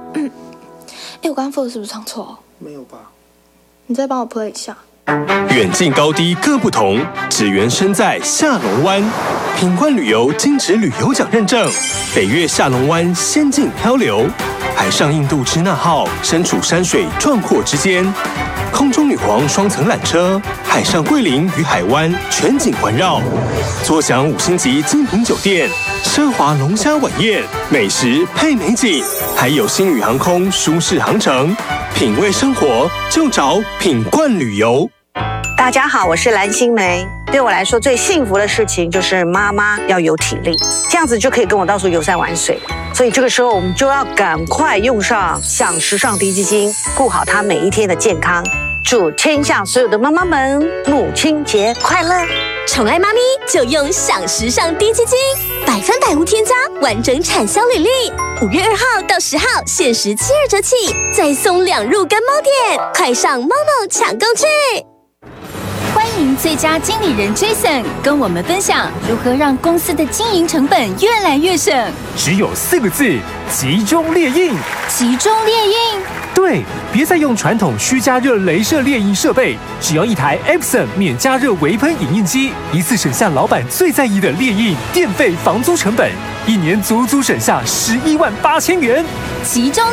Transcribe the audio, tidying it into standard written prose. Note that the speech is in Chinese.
我刚刚 flow 是不是唱错？ 没有吧？ 你再帮我 play 一下。 远近高低各不同，只缘身在下龙湾。品冠旅游金质旅游奖认证，北越下龙湾仙境漂流，海上印度支那号身处山水壮阔之间，空中女皇双层缆车，海上桂林与海湾全景环绕，坐享5星级精品酒店，奢华龙虾晚宴，美食配美景，还有星宇航空舒适航程，品味生活就找品冠旅游。 大家好，我是蓝心湄。对我来说，最幸福的事情就是妈妈要有体力，这样子就可以跟我到处游山玩水。所以这个时候，我们就要赶快用上享时尚低基金，顾好她每一天的健康。祝天下所有的妈妈们母亲节快乐！ 宠爱妈咪就用享时尚低基金，100%无添加完整产销履历。5月2号到10号限时72折起，再送2入干猫点，快上momo抢购去！ 欢迎最佳经理人 Jason 跟我们分享如何让公司的经营成本越来越省。 只有4个字：集中列印。 集中列印。 对，别再用传统虚加热雷射列印设备，只要一台 Epson 免加热微喷影印机，一次省下老板最在意的列印、电费、房租成本，1年足足省下11万8千元。 集中